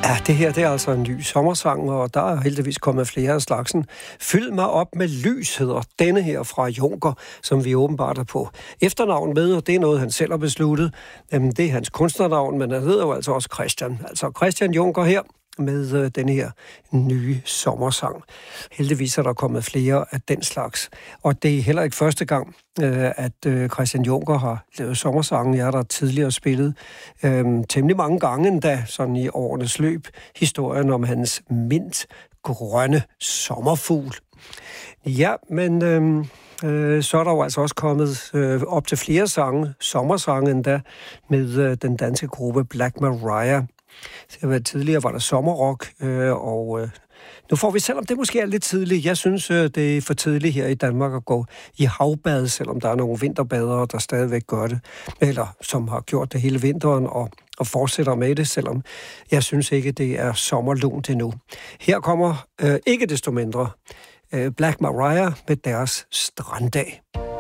Ja, det her det er altså en ny sommersang, og der er heldigvis kommet flere af slagsen. Fyld mig op med lys, hedder denne her fra Juncker, som vi åbenbart er på efternavn med, og det er noget, han selv har besluttet. Det er hans kunstnernavn, men han hedder jo altså også Christian. Altså Christian Juncker her med denne her nye sommersang. Heldigvis er der kommet flere af den slags. Og det er heller ikke første gang, at Christian Juncker har lavet sommersangen. Jeg har der tidligere spillet temmelig mange gange endda, sådan i årenes løb, historien om hans mintgrønne sommerfugl. Ja, men så er der jo altså også kommet op til flere sange, sommersange endda, med den danske gruppe Black Maria. Tidligere var der sommerrock, og nu får vi, selvom det måske er lidt tidligt, jeg synes, det er for tidligt her i Danmark at gå i havbad, selvom der er nogle vinterbadere, der stadigvæk gør det, eller som har gjort det hele vinteren og fortsætter med det, selvom jeg synes ikke, det er sommerlunt endnu. Her kommer ikke desto mindre Black Maria med deres Stranddag.